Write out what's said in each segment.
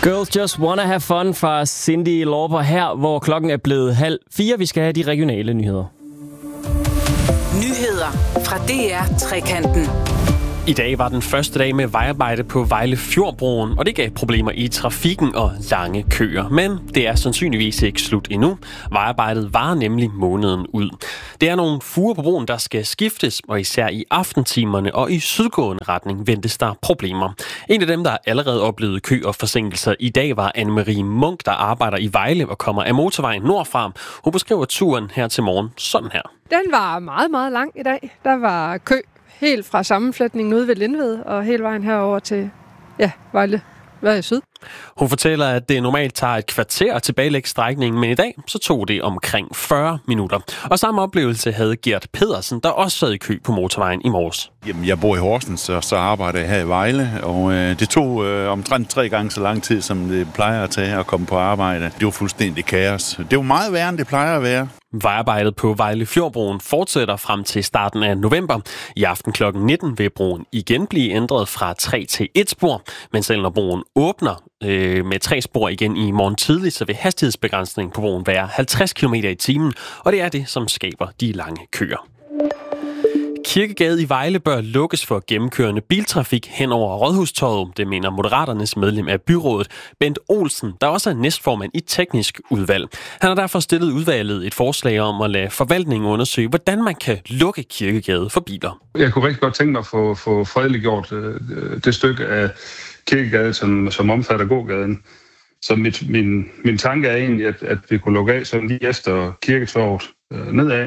Girls Just Wanna Have Fun fra Cyndi Lauper her, hvor klokken er blevet 3:30. Vi skal have de regionale nyheder. Nyheder fra DR Trekanten. I dag var den første dag med vejarbejde på Vejle Fjordbroen, og det gav problemer i trafikken og lange køer. Men det er sandsynligvis ikke slut endnu. Vejarbejdet varer nemlig måneden ud. Det er nogle fuger på broen, der skal skiftes, og især i aftentimerne og i sydgående retning ventes der problemer. En af dem, der allerede oplevede kø og forsinkelser i dag, var Anne-Marie Munk, der arbejder i Vejle og kommer af motorvejen nordfra. Hun beskriver turen her til morgen sådan her. Den var meget, meget lang i dag. Der var kø helt fra sammenflætningen ude ved Lindved og hele vejen herover til Vejle Syd. Hun fortæller, at det normalt tager et kvarter at tilbagelægge strækningen, men i dag så tog det omkring 40 minutter. Og samme oplevelse havde Gert Pedersen, der også sad i kø på motorvejen i morges. Jamen, jeg bor i Horsens, og så arbejder jeg her i Vejle, og det tog omtrent 3 gange så lang tid, som det plejer at tage at komme på arbejde. Det var fuldstændig kaos. Det var meget værre, end det plejer at være. Vejarbejdet på Vejle Fjordbroen fortsætter frem til starten af november. I aften kl. 19 vil broen igen blive ændret fra 3 til 1 spor, men selv når broen åbner med 3 spor igen i morgen tidlig, så vil hastighedsbegrænsningen på broen være 50 km i timen, og det er det, som skaber de lange køer. Kirkegade i Vejle bør lukkes for gennemkørende biltrafik hen over Rådhustorvet. Det mener Moderaternes medlem af byrådet, Bent Olsen, der også er næstformand i teknisk udvalg. Han har derfor stillet udvalget et forslag om at lade forvaltningen undersøge, hvordan man kan lukke Kirkegade for biler. Jeg kunne rigtig godt tænke mig at få fredeliggjort det stykke af Kirkegade, som omfatter gågaden. Så min tanke er egentlig, at vi kunne lukke af sådan lige efter Kirketorvet nedad,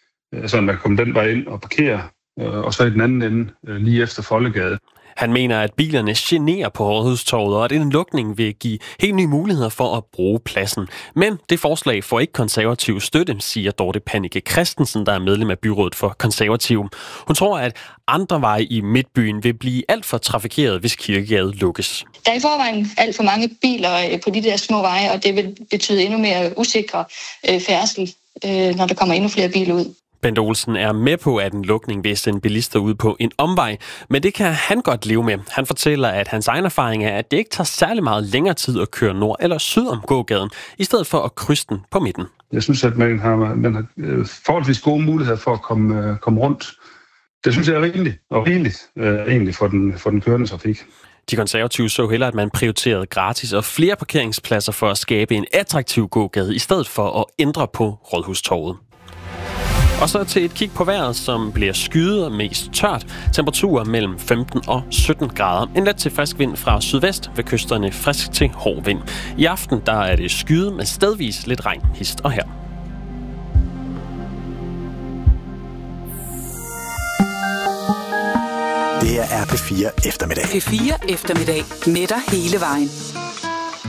så man kan komme den vej ind og parkere, og så i den anden ende lige efter Foldegade. Han mener, at bilerne generer på Rådhustorvet, og at en lukning vil give helt nye muligheder for at bruge pladsen. Men det forslag får ikke konservativ støtte, siger Dorte Pannike Christensen, der er medlem af byrådet for konservative. Hun tror, at andre veje i Midtbyen vil blive alt for trafikeret, hvis Kirkegade lukkes. Der er i forvejen alt for mange biler på de der små veje, og det vil betyde endnu mere usikre færdsel, når der kommer endnu flere biler ud. Bent Olsen er med på, at en lukning vil sende bilister ud på en omvej, men det kan han godt leve med. Han fortæller, at hans egen erfaring er, at det ikke tager særlig meget længere tid at køre nord eller syd om gågaden, i stedet for at krydse den på midten. Jeg synes, at man har forholdsvis gode muligheder for at komme rundt. Det synes jeg er rigeligt egentlig for den kørende trafik. De konservative så hellere, at man prioriterede gratis og flere parkeringspladser for at skabe en attraktiv gågade, i stedet for at ændre på Rådhustorvet. Og så til et kig på vejret, som bliver skyet og mest tørt. Temperaturer mellem 15 og 17 grader. En let til frisk vind fra sydvest, ved kysterne frisk til hård vind. I aften der er det skyet med stedvis lidt regn hist og her. Det er P4 Eftermiddag. P4 Eftermiddag med dig hele vejen.